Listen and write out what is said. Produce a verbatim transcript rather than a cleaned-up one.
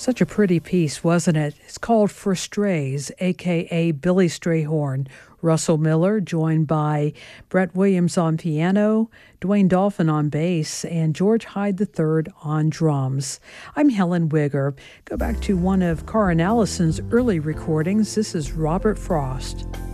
Such a pretty piece, wasn't it? It's called For Strays, a k a. Billy Strayhorn. Russell Miller, joined by Brett Williams on piano, Dwayne Dolphin on bass, and George Hyde the third on drums. I'm Helen Wigger. Go back to one of Karin Allison's early recordings. This is Robert Frost.